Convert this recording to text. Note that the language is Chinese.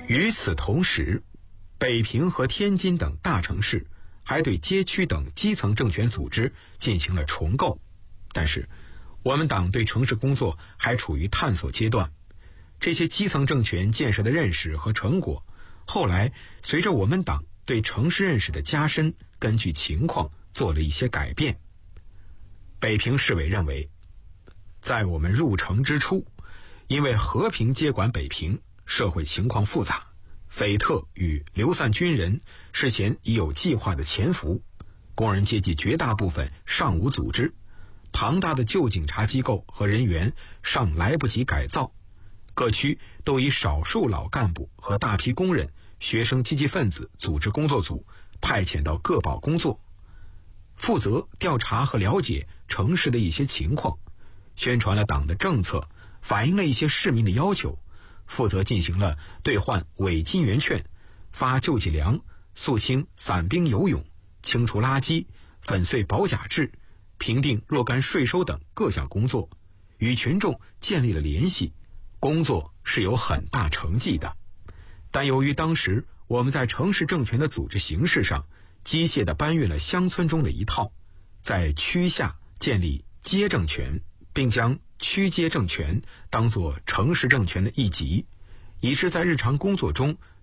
与此同时，北平和天津等大城市还对街区等基层政权组织进行了重构。但是，我们党对城市工作还处于探索阶段，这些基层政权建设的认识和成果，后来随着我们党对城市认识的加深，根据情况做了一些改变。北平市委认为，在我们入城之初，因为和平接管北平，社会情况复杂，匪特与流散军人事前已有计划的潜伏，工人阶级绝大部分尚无组织，庞大的旧警察机构和人员尚来不及改造，各区都以少数老干部和大批工人、学生积极分子组织工作组，派遣到各保工作，负责调查和了解城市的一些情况，宣传了党的政策，反映了一些市民的要求，负责进行了兑换伪金圆券、发救济粮、肃清散兵游勇、清除垃圾、粉碎保甲制、评定若干税收等各项工作，与群众建立了联系，工作是有很大成绩的。但由于当时我们在城市政权的组织形式上机械地搬运了乡村中的一套，在区下建立街政权，并将区街政权当作城市政权的一级，以致在日常工作中